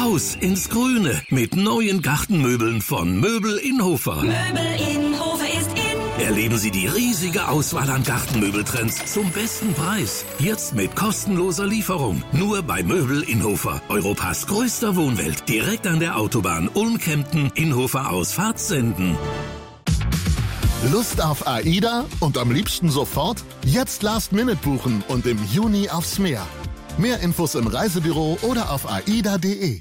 Raus ins Grüne mit neuen Gartenmöbeln von Möbel Inhofer. Möbel Inhofer ist in. Erleben Sie die riesige Auswahl an Gartenmöbeltrends zum besten Preis. Jetzt mit kostenloser Lieferung. Nur bei Möbel Inhofer. Europas größter Wohnwelt. Direkt an der Autobahn Ulm-Kempten, Inhofer Ausfahrt Senden. Lust auf AIDA und am liebsten sofort? Jetzt Last-Minute buchen und im Juni aufs Meer. Mehr Infos im Reisebüro oder auf aida.de.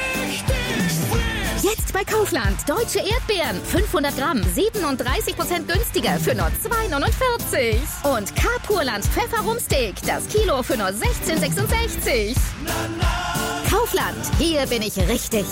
Jetzt bei Kaufland. Deutsche Erdbeeren. 500 Gramm. 37% günstiger für nur 2,49. Und K-Purland Pfefferumsteak. Das Kilo für nur 16,66. Kaufland. Hier bin ich richtig.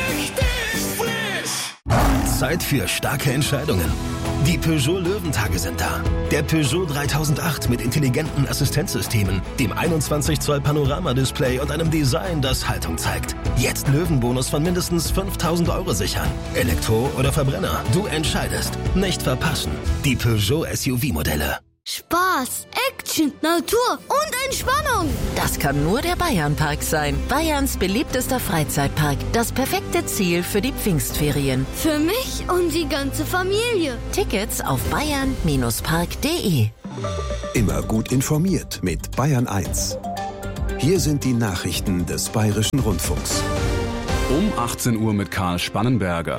Zeit für starke Entscheidungen. Die Peugeot Löwentage sind da. Der Peugeot 3008 mit intelligenten Assistenzsystemen, dem 21 Zoll Panoramadisplay und einem Design, das Haltung zeigt. Jetzt Löwenbonus von mindestens 5.000 € sichern. Elektro oder Verbrenner, du entscheidest. Nicht verpassen. Die Peugeot SUV-Modelle. Spaß, Action, Natur und Entspannung. Das kann nur der Bayernpark sein. Bayerns beliebtester Freizeitpark. Das perfekte Ziel für die Pfingstferien. Für mich und die ganze Familie. Tickets auf bayern-park.de. Immer gut informiert mit Bayern 1. Hier sind die Nachrichten des Bayerischen Rundfunks. Um 18 Uhr mit Karl Spannenberger.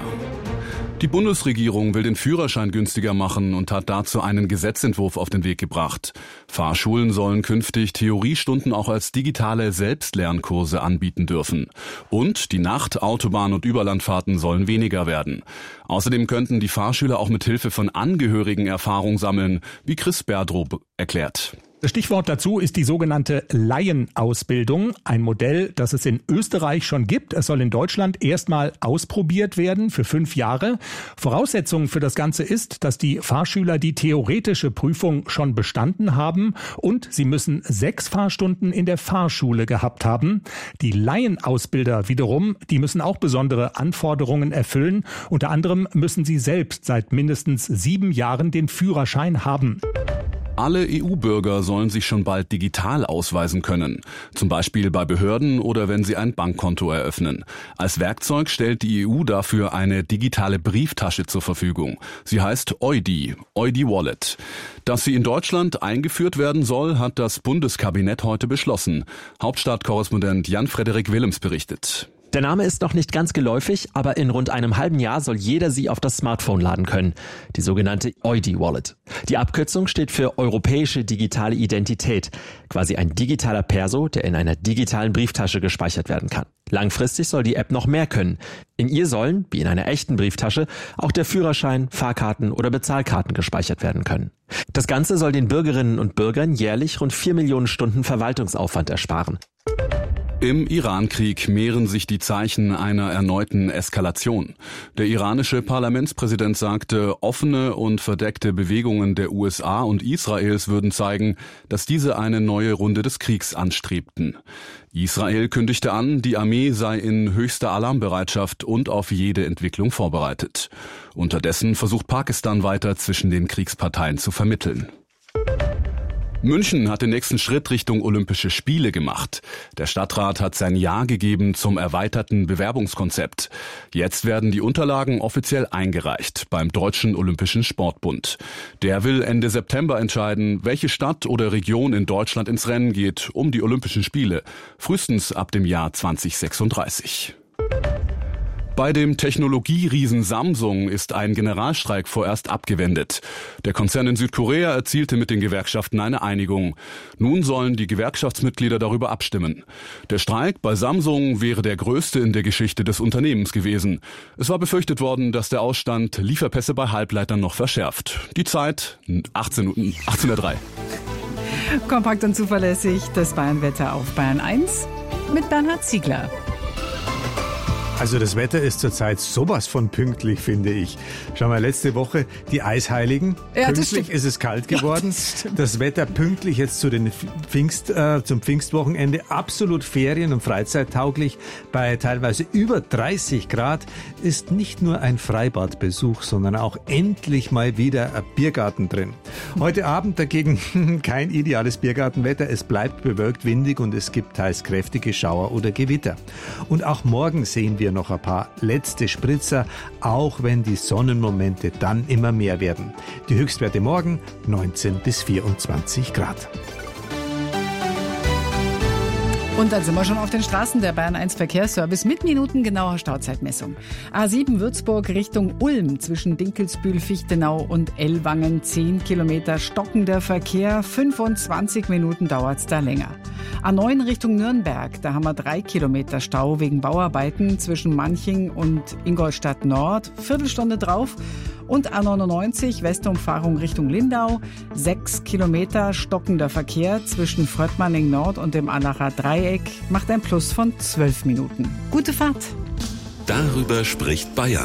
Die Bundesregierung will den Führerschein günstiger machen und hat dazu einen Gesetzentwurf auf den Weg gebracht. Fahrschulen sollen künftig Theoriestunden auch als digitale Selbstlernkurse anbieten dürfen. Und die Nacht-, Autobahn- und Überlandfahrten sollen weniger werden. Außerdem könnten die Fahrschüler auch mit Hilfe von Angehörigen Erfahrung sammeln, wie Chris Berdrob erklärt. Das Stichwort dazu ist die sogenannte Laienausbildung, ein Modell, das es in Österreich schon gibt. Es soll in Deutschland erstmal ausprobiert werden für 5 Jahre. Voraussetzung für das Ganze ist, dass die Fahrschüler die theoretische Prüfung schon bestanden haben und sie müssen 6 Fahrstunden in der Fahrschule gehabt haben. Die Laienausbilder wiederum, die müssen auch besondere Anforderungen erfüllen. Unter anderem müssen sie selbst seit mindestens 7 Jahren den Führerschein haben. Alle EU-Bürger sollen sich schon bald digital ausweisen können. Zum Beispiel bei Behörden oder wenn sie ein Bankkonto eröffnen. Als Werkzeug stellt die EU dafür eine digitale Brieftasche zur Verfügung. Sie heißt EUDI Wallet. Dass sie in Deutschland eingeführt werden soll, hat das Bundeskabinett heute beschlossen. Hauptstadtkorrespondent Jan-Frederik Willems berichtet. Der Name ist noch nicht ganz geläufig, aber in rund einem halben Jahr soll jeder sie auf das Smartphone laden können. Die sogenannte EUDI Wallet. Die Abkürzung steht für Europäische Digitale Identität. Quasi ein digitaler Perso, der in einer digitalen Brieftasche gespeichert werden kann. Langfristig soll die App noch mehr können. In ihr sollen, wie in einer echten Brieftasche, auch der Führerschein, Fahrkarten oder Bezahlkarten gespeichert werden können. Das Ganze soll den Bürgerinnen und Bürgern jährlich rund 4 Millionen Stunden Verwaltungsaufwand ersparen. Im Irankrieg mehren sich die Zeichen einer erneuten Eskalation. Der iranische Parlamentspräsident sagte, offene und verdeckte Bewegungen der USA und Israels würden zeigen, dass diese eine neue Runde des Kriegs anstrebten. Israel kündigte an, die Armee sei in höchster Alarmbereitschaft und auf jede Entwicklung vorbereitet. Unterdessen versucht Pakistan weiter zwischen den Kriegsparteien zu vermitteln. München hat den nächsten Schritt Richtung Olympische Spiele gemacht. Der Stadtrat hat sein Ja gegeben zum erweiterten Bewerbungskonzept. Jetzt werden die Unterlagen offiziell eingereicht beim Deutschen Olympischen Sportbund. Der will Ende September entscheiden, welche Stadt oder Region in Deutschland ins Rennen geht um die Olympischen Spiele, frühestens ab dem Jahr 2036. Bei dem Technologieriesen Samsung ist ein Generalstreik vorerst abgewendet. Der Konzern in Südkorea erzielte mit den Gewerkschaften eine Einigung. Nun sollen die Gewerkschaftsmitglieder darüber abstimmen. Der Streik bei Samsung wäre der größte in der Geschichte des Unternehmens gewesen. Es war befürchtet worden, dass der Ausstand Lieferpässe bei Halbleitern noch verschärft. Die Zeit 18:03. Kompakt und zuverlässig das Bayernwetter auf Bayern 1 mit Bernhard Ziegler. Also das Wetter ist zurzeit sowas von pünktlich, finde ich. Schau mal, letzte Woche die Eisheiligen. Ja, pünktlich ist es kalt geworden. Ja, das Wetter pünktlich jetzt zu den zum Pfingstwochenende. Absolut ferien- und freizeittauglich. Bei teilweise über 30 Grad ist nicht nur ein Freibadbesuch, sondern auch endlich mal wieder ein Biergarten drin. Heute Abend dagegen kein ideales Biergartenwetter. Es bleibt bewölkt, windig und es gibt teils kräftige Schauer oder Gewitter. Und auch morgen sehen wir noch ein paar letzte Spritzer, auch wenn die Sonnenmomente dann immer mehr werden. Die Höchstwerte morgen 19 bis 24 Grad. Und dann sind wir schon auf den Straßen. Der Bayern 1 Verkehrsservice mit minutengenauer Stauzeitmessung. A7 Würzburg Richtung Ulm zwischen Dinkelsbühl, Fichtenau und Ellwangen 10 Kilometer stockender Verkehr. 25 Minuten dauert's da länger. A9 Richtung Nürnberg, da haben wir 3 Kilometer Stau wegen Bauarbeiten zwischen Manching und Ingolstadt Nord. Viertelstunde drauf. Und A99 Westumfahrung Richtung Lindau. 6 Kilometer stockender Verkehr zwischen Fröttmanning Nord und dem Allacher Dreieck macht ein Plus von 12 Minuten. Gute Fahrt. Darüber spricht Bayern.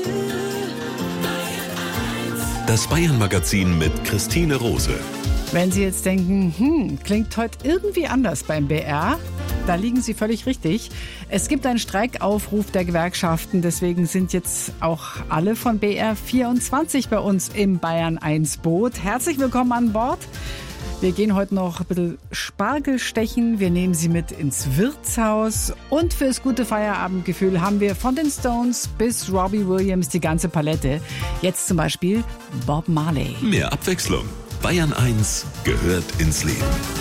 Das Bayern-Magazin mit Christine Rose. Wenn Sie jetzt denken, klingt heute irgendwie anders beim BR, da liegen Sie völlig richtig. Es gibt einen Streikaufruf der Gewerkschaften, deswegen sind jetzt auch alle von BR24 bei uns im Bayern 1 Boot. Herzlich willkommen an Bord. Wir gehen heute noch ein bisschen Spargel stechen. Wir nehmen Sie mit ins Wirtshaus. Und fürs gute Feierabendgefühl haben wir von den Stones bis Robbie Williams die ganze Palette. Jetzt zum Beispiel Bob Marley. Mehr Abwechslung. Bayern 1 gehört ins Leben.